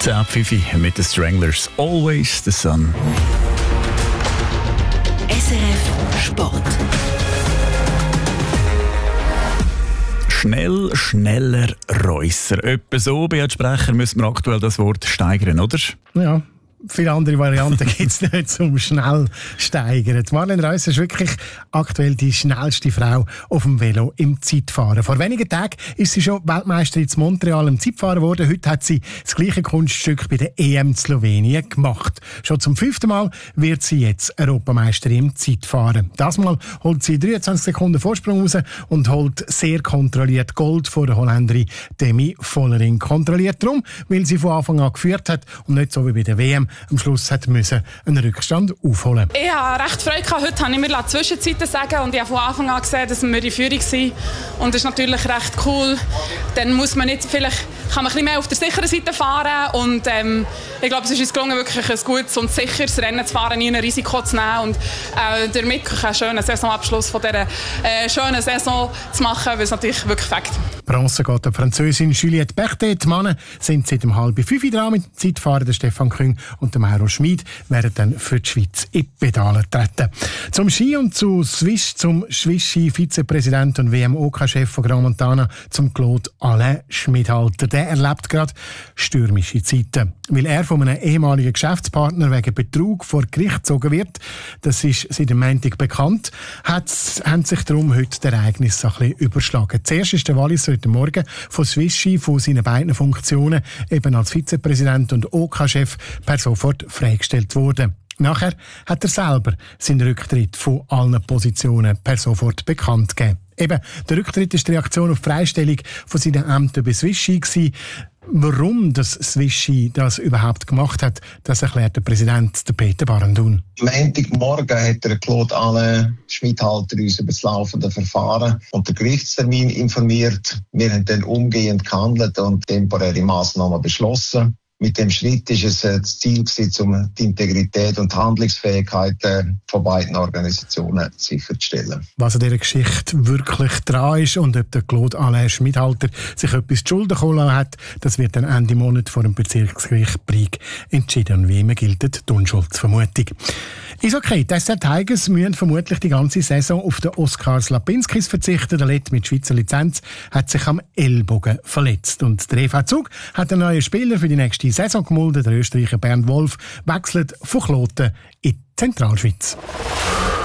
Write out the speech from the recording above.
10:05 mit den Stranglers. Always the Sun. SRF Sport. Schnell, schneller, Reusser. Etwa so, Beat Sprecher, müssen wir aktuell das Wort steigern, oder? Ja. Viele andere Varianten gibt es nicht zum schnell steigern. Marlene Reusser ist wirklich aktuell die schnellste Frau auf dem Velo im Zeitfahren. Vor wenigen Tagen ist sie schon Weltmeisterin in Montreal im Zeitfahren geworden. Heute hat sie das gleiche Kunststück bei der EM Slowenien gemacht. Schon zum 5. Mal wird sie jetzt Europameisterin im Zeitfahren. Das Mal holt sie 23 Sekunden Vorsprung raus und holt sehr kontrolliert Gold vor der Holländerin Demi Vollering. Kontrolliert darum, weil sie von Anfang an geführt hat und nicht so wie bei der WM am Schluss hat müssen einen Rückstand aufholen. Ich habe recht Freude gehabt. Heute habe ich mir Zwischenzeiten sagen und ich habe von Anfang an gesehen, dass wir in Führung sind. Und das ist natürlich recht cool. Dann muss man nicht, vielleicht kann man ein bisschen mehr auf der sicheren Seite fahren. Und ich glaube, es ist uns gelungen, wirklich ein gutes und sicheres Rennen zu fahren, nie ein Risiko zu nehmen. Und damit einen schönen Saisonabschluss von dieser schönen Saison zu machen, weil es natürlich wirklich fängt. Bronze geht der Französin Juliette Berthet. Die Männer sind seit 4:30 dran mit dem Zeitfahren. Der Stefan Küng und der Mauro Schmid werden dann für die Schweiz in die Pedale treten. Zum Ski und zum Swiss-Ski-Vizepräsident und WM-OK-Chef von Grand Montana, zum Claude Alain Schmidhalter. Der erlebt gerade stürmische Zeiten. Weil er von einem ehemaligen Geschäftspartner wegen Betrug vor Gericht gezogen wird, das ist seit dem Montag bekannt, haben sich darum heute die Ereignisse ein bisschen überschlagen. Zuerst ist der Wallis heute Morgen von Swiss Ski von seinen beiden Funktionen, eben als Vizepräsident und OK-Chef, per sofort freigestellt worden. Nachher hat er selber seinen Rücktritt von allen Positionen per sofort bekannt gegeben. Eben, der Rücktritt ist die Reaktion auf die Freistellung von seinen Ämtern bei Swiss Ski gewesen. Warum das Swiss Ski das überhaupt gemacht hat, das erklärt der Präsident, der Peter Barendun. Am Montagmorgen hat der Claude Alain Schmidhalter uns über das laufende Verfahren und den Gerichtstermin informiert. Wir haben dann umgehend gehandelt und temporäre Massnahmen beschlossen. Mit dem Schritt ist es das Ziel gewesen, die Integrität und die Handlungsfähigkeit von beiden Organisationen sicherzustellen. Was an dieser Geschichte wirklich dran ist und ob der Claude Alain Schmidhalter sich etwas zu Schulden geholt hat, das wird dann Ende Monat vor dem Bezirksgericht Brig entschieden. Und wie immer gilt die Unschuldsvermutung. Ist okay, die SR Tigers müssen vermutlich die ganze Saison auf den Oskar Slapinskis verzichten. Der Athlet mit Schweizer Lizenz hat sich am Ellbogen verletzt. Und der EV Zug hat einen neuen Spieler für die nächste Saison gemolden. Der Österreicher Bernd Wolf wechselt von Kloten in die Zentralschweiz.